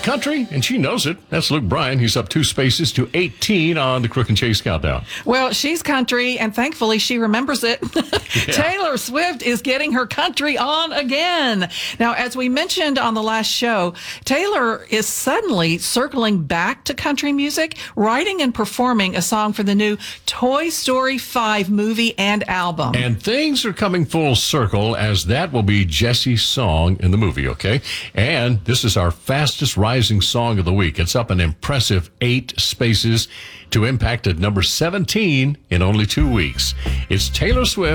country, and she knows it. That's Luke Bryan. He's up 2 spaces to 18 on the Crook and Chase Countdown. Well, she's country, and thankfully she remembers it. Yeah. Taylor Swift is getting her country on again. Now, as we mentioned on the last show, Taylor is suddenly circling back to country music, writing and performing a song for the new Toy Story 5 movie and album. And things are coming full circle, as that will be Jessie's song in the movie, okay? And this is our fastest rising song of the week. It's up an impressive 8 spaces to impact at number 17 in only 2 weeks. It's Taylor Swift.